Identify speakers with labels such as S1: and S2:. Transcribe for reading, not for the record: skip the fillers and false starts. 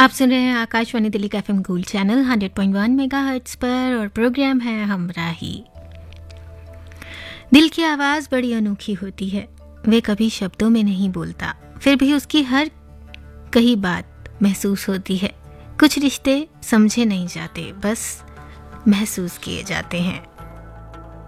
S1: आप सुन रहे हैं आकाशवाणी दिल्ली का एफएम गोल्ड चैनल 100.1 मेगाहर्ट्ज पर और प्रोग्राम है हमराही। दिल की आवाज़ बड़ी अनोखी होती है, वे कभी शब्दों में नहीं बोलता, फिर भी उसकी हर कही बात महसूस होती है। कुछ रिश्ते समझे नहीं जाते, बस महसूस किए जाते हैं।